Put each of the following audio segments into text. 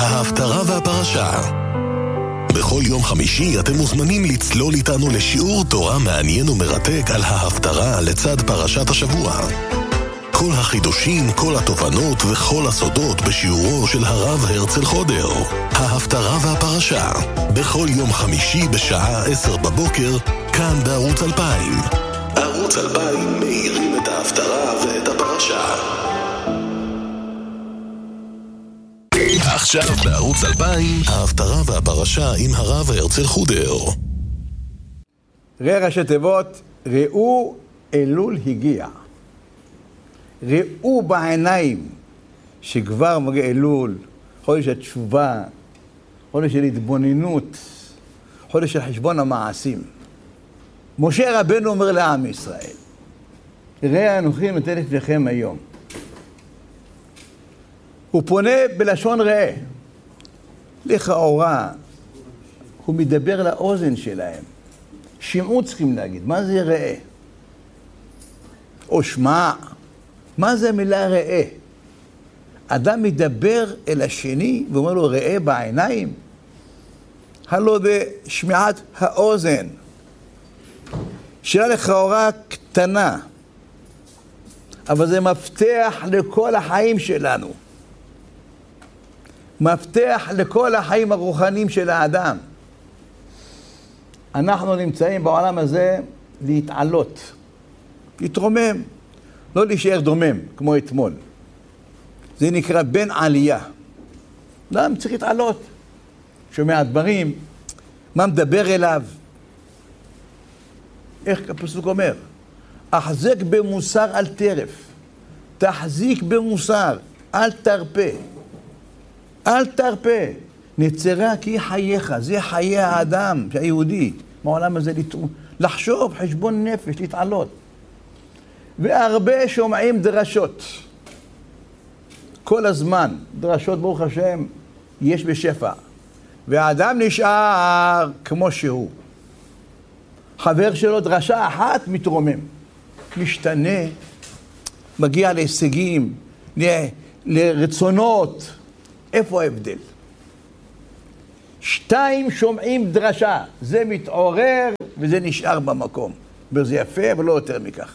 ההפטרה והפרשה. בכל יום חמישי אתם מוזמנים לצלול איתנו לשיעור תורה מעניין ומרתק על ההפטרה לצד פרשת השבוע. כל החידושים, כל התובנות וכל הסודות בשיעורו של הרב הרצל חודר. ההפטרה והפרשה. בכל יום חמישי בשעה 10 בבוקר, כאן בערוץ 2000. ערוץ 2000 מאירים את ההפטרה ואת הפרשה. עכשיו בערוץ 2000, ההפטרה והפרשה עם הרב הרצל חודר. ראשי תיבות, ראו אלול הגיע. ראו בעיניים שכבר מגיע אלול, חודש התשובה, חודש של התבוננות, חודש של חשבון המעשים. משה רבנו אומר לעם ישראל, ראה אנוכי נותן לפניכם היום. הוא פונה בלשון ראה. לכאורה, הוא מדבר לאוזן שלהם. שמעו צריכים להגיד, מה זה ראה? או שמע, מה זה המילה ראה? אדם מדבר אל השני ואומר לו ראה בעיניים? הלא זה שמיעת האוזן. שאלה לכאורה קטנה, אבל זה מפתח לכל החיים שלנו. מפתח לכל החיים הרוחניים של האדם. אנחנו נמצאים בעולם הזה להתעלות, להתרומם, לא להישאר דומם כמו אתמול. זה נקרא בן עלייה. אדם צריך להתעלות. שומע דברים, מה מדבר אליו? איך הפסוק אומר? החזק במוסר אל טרף, תחזיק במוסר, אל תרפה. אל תרפה, נצרה כי חייך, זה חיי האדם, היהודי, בעולם הזה לחשוב, חשבון נפש, להתעלות. והרבה שומעים דרשות. כל הזמן, דרשות ברוך השם, יש בשפע. והאדם נשאר כמו שהוא. חבר שלו דרשה אחת מתרומם. משתנה, מגיע להישגים, לרצונות. איפה ההבדל? 2 שומעים דרשה, זה מתעורר וזה נשאר במקום. וזה יפה, אבל לא יותר מכך.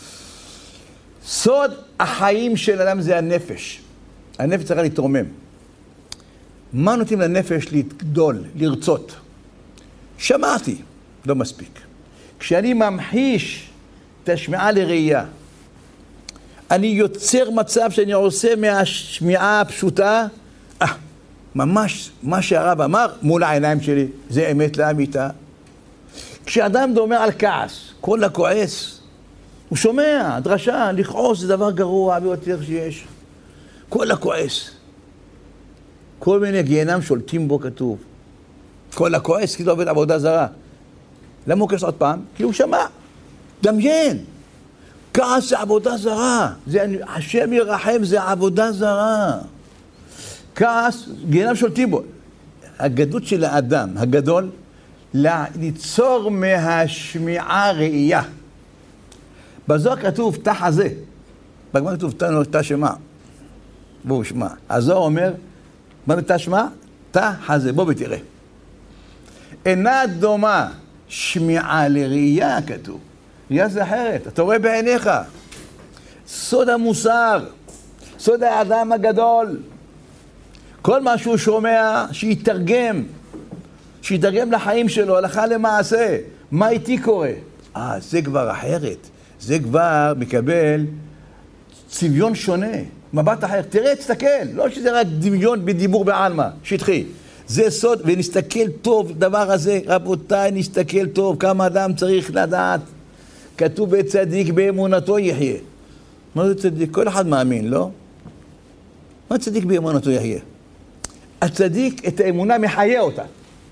סוד החיים של אדם זה הנפש. הנפש צריכה להתרומם. מה נותנים לנפש לגדול, לרצות? שמעתי, לא מספיק. כשאני ממחיש את השמיעה לראייה, אני יוצר מצב שאני עושה מהשמיעה הפשוטה, ממש מה שהרב אמר מול העיניים שלי, זה אמת לאמיתה. כשאדם דומה על כעס, כל הכועס, הוא שומע, דרשה, לכעוס זה דבר גרוע ביותר שיש. כל הכועס. כל מיני גיהנם שולטים בו כתוב. כל הכועס כי זה עובד עבודה זרה. למה הוא כעס עוד פעם? כי הוא שמע. דמיין. כעס זה עבודה זרה. השם ירחם זה עבודה זרה. כעס, גיהנם שולטים בו. הגדות של האדם, הגדול, ליצור מהשמיעה ראייה. בזוהר כתוב, תא חזה. בגמרא כתוב, תא שמע. בואו שמע. הזוהר אומר, מה בתא שמע? תא חזה. בואו ותראה. אינה דומה שמיעה לראייה, כתוב. ראייה זה אחרת. אתה רואה בעיניך. סוד המוסר. סוד האדם הגדול. כל מה שהוא שומע, שיתרגם לחיים שלו, הלכה למעשה. מה איתי קורה? זה כבר אחרת. זה כבר מקבל צביון שונה, מבט אחר. תראה, תסתכל, לא שזה רק דמיון בדיבור בעלמא, שטחי. זה סוד, ונסתכל טוב, דבר הזה, רבותיי, נסתכל טוב, כמה אדם צריך לדעת. כתוב בצדיק באמונתו יחיה. מה זה צדיק? כל אחד מאמין, לא? מה צדיק באמונתו יחיה? הצדיק את האמונה מחיה אותה.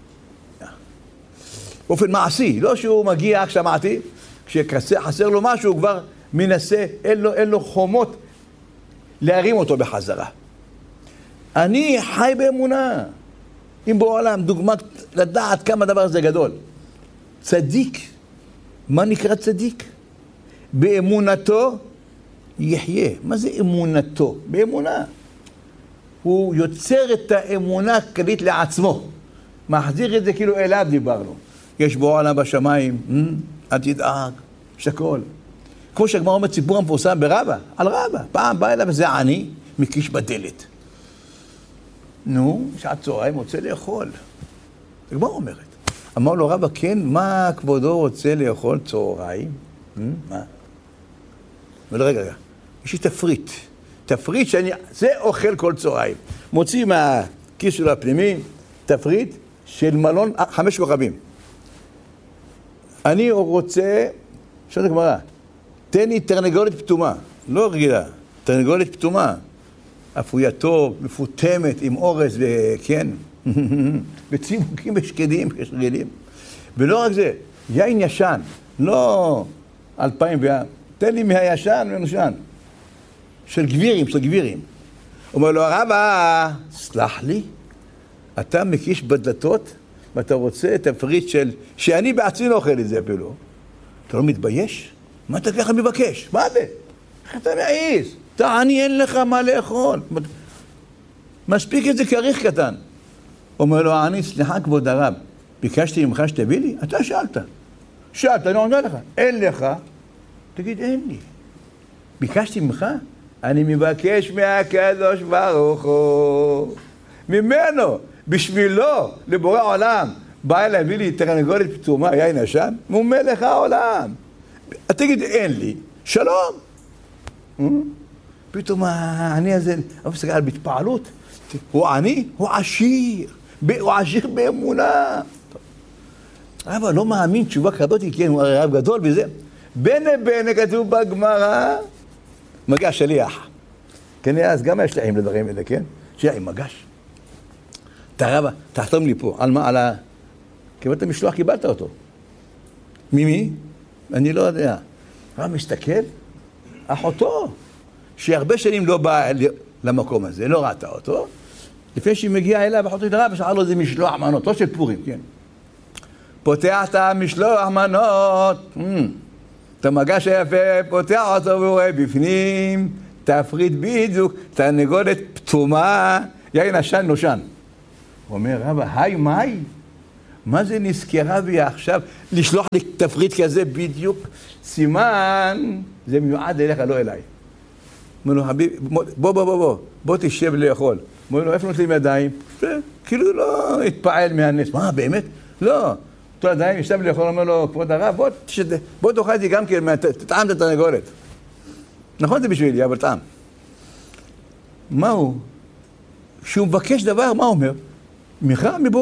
באופן מעשי, לא שהוא מגיע, שמעתי, כשחסר לו משהו, הוא כבר מנסה, אין לו חומות להרים אותו בחזרה. אני חי באמונה. אם בעולם, דוגמה, לדעת כמה דבר זה גדול. צדיק, מה נקרא צדיק? באמונתו יחיה. מה זה אמונתו? באמונה. הוא יוצר את האמונה הכללית לעצמו. מחזיר את זה כאילו אליו דיברנו. יש בו עולם בשמיים, אל תדאג, יש הכל. כמו שהגמרא אומרת סיפור המפורסם ברבא, על רבא. פעם בא אליו איזה עני, מקיש בדלת. נו, שעת צהריים רוצה לאכול. הגמרא אומרת. אמר לו רבא, כן, מה כבודו רוצה לאכול צהריים? מה? ולא רגע, יש לי תפריט. תפריט שאני, זה אוכל כל צהריים. מוציא מהכיס שלו הפנימי, תפריט של מלון 5 כוכבים. אני רוצה, שואלת הגמרא, תן לי תרנגולת פתומה, לא רגילה, תרנגולת פתומה, אפויה טוב, מפותמת, עם אורז וכן, וצימוקים ושקדים, כשרגילים. ולא רק זה, יין ישן, לא 2000 תן לי מהישן ומנושן, של גבירים. אומר לו, רבא, סלח לי, אתה מקיש בדלתות, ואתה רוצה תפריט שאני בעצמי לא אוכל את זה אפילו. אתה לא מתבייש? מה אתה ככה מבקש? מה זה? איך אתה מעיז? תעני, אין לך מה לאכול. מספיק את זה כריך קטן. אומר לו, אני, סליחה כבוד הרב, ביקשתי ממך שתביא לי? אתה שאלת, אני עונה לך. אין לך? תגיד, אין לי. ביקשתי ממך? אני מבקש מהקדוש ברוך הוא. ממנו, בשבילו, לבורא עולם, בא אליי, הביא לי תרנגולת פתומה, יין ישן, הוא מלך העולם. תגיד, אין לי, שלום. פתאום העני הזה, הוא מסתכל על בהתפעלות, הוא עני, הוא עשיר באמונה. אבל לא מאמין תשובה כזאת, כן, הוא הרי רב גדול בזה. בנה כתוב בגמרא, מגש שליח. כן, אז גם יש להם לדברים האלה, כן? שליח עם מגש. תרבה, תחתום לי פה, על מה? על ה... קיבלת משלוח, קיבלת אותו. ממי? אני לא יודע. הרב מסתכל, אחותו, שהרבה שנים לא באה למקום הזה, לא ראתה אותו. לפני שהיא מגיעה אליו, אחותו התרבה, ושאל לו זה משלוח מנות, לא של פורים, כן. פותח את המשלוח מנות, את המגש היפה, פותח אותו והוא רואה בפנים, תפריט בדיוק, תרנגולת פתומה, יין ישן נושן. הוא אומר, רבא, היי, מה זה נזכרה בי עכשיו לשלוח לי תפריט כזה בדיוק? סימן, זה מיועד אליך, לא אליי. אומר לו, חביב, בוא תשב לאכול. אומר לו, איפה נוטלים ידיים? כאילו לא התפעל מהנס. מה, באמת? לא. נוטל ידיים, ישב לאכול, אומר לו, כבוד הרב, בוא תאכל אותי גם כן, תטעם את התרנגולת. נכון זה בשבילי, אבל טעם. מה הוא? כשהוא מבקש דבר, מה הוא אומר? מבורא